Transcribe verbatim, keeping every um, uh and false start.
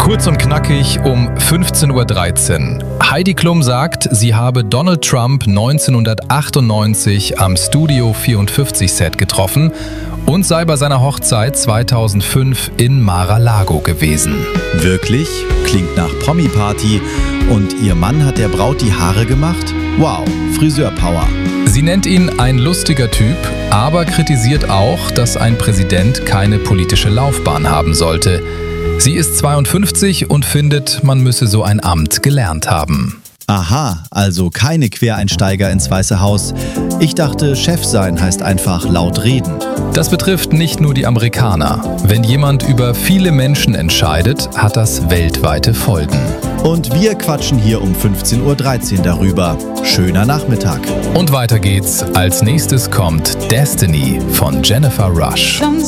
Kurz und knackig um fünfzehn Uhr dreizehn. Heidi Klum sagt, sie habe Donald Trump neunzehnhundertachtundneunzig am Studio vierundfünfzig Set getroffen und sei bei seiner Hochzeit zweitausendfünf in Mar-a-Lago gewesen. Wirklich? Klingt nach Promi-Party. Und ihr Mann hat der Braut die Haare gemacht? Wow, Friseur-Power. Sie nennt ihn ein lustiger Typ, aber kritisiert auch, dass ein Präsident keine politische Laufbahn haben sollte. Sie ist zweiundfünfzig und findet, man müsse so ein Amt gelernt haben. Aha, also keine Quereinsteiger ins Weiße Haus. Ich dachte, Chef sein heißt einfach laut reden. Das betrifft nicht nur die Amerikaner. Wenn jemand über viele Menschen entscheidet, hat das weltweite Folgen. Und wir quatschen hier um fünfzehn Uhr dreizehn darüber. Schöner Nachmittag. Und weiter geht's. Als nächstes kommt Destiny von Jennifer Rush.